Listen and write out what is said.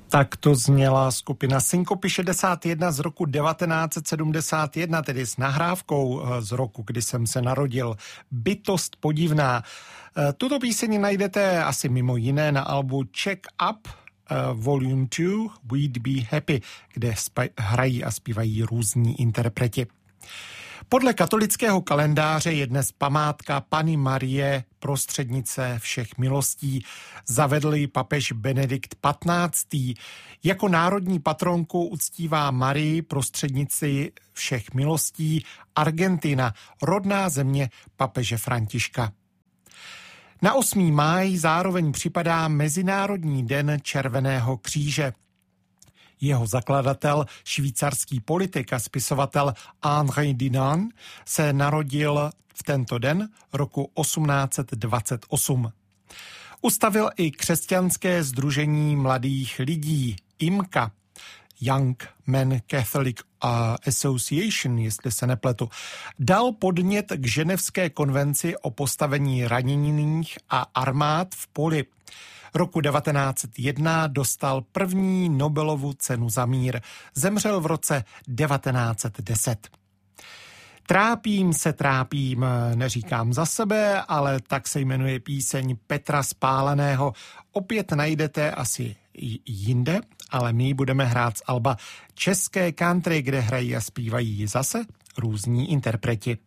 Tak to zněla skupina Synkopy 61 z roku 1971, tedy s nahrávkou z roku, kdy jsem se narodil. Bytost podivná. Tuto píseň najdete asi mimo jiné na albu Check Up Volume 2 We'd Be Happy, kde hrají a zpívají různí interpreti. Podle katolického kalendáře je dnes památka Panny Marie, prostřednice všech milostí. Zavedl ji papež Benedikt XV. Jako národní patronku uctívá Marii, prostřednici všech milostí, Argentina, rodná země papeže Františka. Na 8. máj zároveň připadá Mezinárodní den Červeného kříže. Jeho zakladatel, švýcarský politik a spisovatel Henri Dunant, se narodil v tento den roku 1828. Ustavil i křesťanské sdružení mladých lidí IMCA, Young Men Catholic Association, jestli se nepletu. Dal podnět k ženevské konvenci o postavení raněných a armád v poli. Roku 1901 dostal první Nobelovu cenu za mír. Zemřel v roce 1910. Trápím, neříkám za sebe, ale tak se jmenuje píseň Petra Spáleného. Opět najdete asi jinde, ale my budeme hrát z alba České country, kde hrají a zpívají zase různí interpreti.